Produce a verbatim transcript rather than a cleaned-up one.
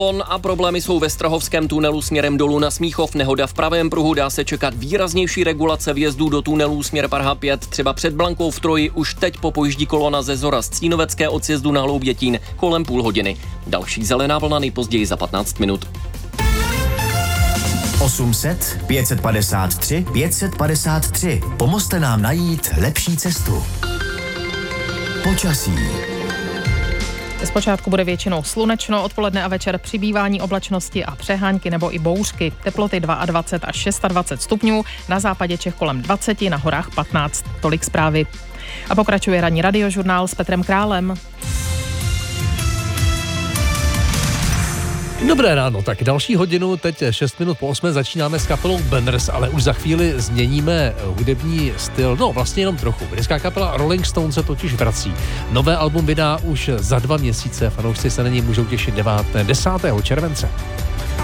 A problémy jsou ve Strahovském tunelu směrem dolů na Smíchov. Nehoda v pravém pruhu, dá se čekat výraznější regulace vjezdů do tunelů směr Praha pět. Třeba před Blankou v Troji už teď popojíždí kolona ze Zora z Cínovecké odjezdu na Hloubětín kolem půl hodiny. Další zelená vlna nejpozději za patnáct minut. osm set, pět set padesát tři, pět set padesát tři. Pomozte nám najít lepší cestu. Počasí. Zpočátku bude většinou slunečno, odpoledne a večer přibývání oblačnosti a přehánky nebo i bouřky. Teploty dvacet dva až dvacet šest stupňů, na západě Čech kolem dvacet, na horách patnáct. Tolik zprávy. A pokračuje ranní radiožurnál s Petrem Králem. Dobré ráno, tak další hodinu, teď šest minut po osmé začínáme s kapelou Banners, ale už za chvíli změníme hudební styl, no vlastně jenom trochu. Britská kapela Rolling Stones se totiž vrací. Nové album vydá už za dva měsíce, fanoušci se na něj můžou těšit desátého července.